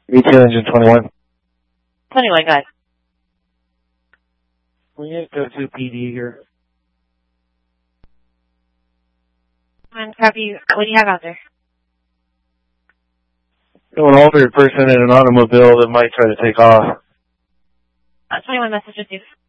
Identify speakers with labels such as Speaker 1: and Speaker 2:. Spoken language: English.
Speaker 1: Retail engine 21.
Speaker 2: 21, go ahead.
Speaker 1: We need to go to PD here.
Speaker 2: And copy, what do you have out there?
Speaker 1: An altered person in an automobile that might try to take off.
Speaker 2: 21 message received.